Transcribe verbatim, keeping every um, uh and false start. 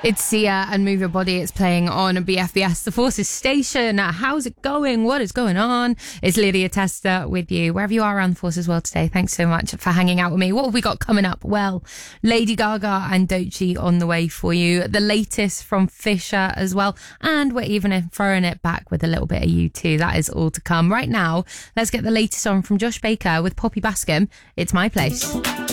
It's Sia and Move Your Body. It's playing on B F B S, the Forces station. How's it going? What is going on? It's Lydia Tester with you, wherever you are around the Forces world today. Thanks so much for hanging out with me. What have we got coming up? Well, Lady Gaga and Doechii on the way for you. The latest from Fisher as well. And we're even throwing it back with a little bit of U two. That is all to come. Right now, let's get the latest on from Josh Baker with Poppy Bascom. It's My Place.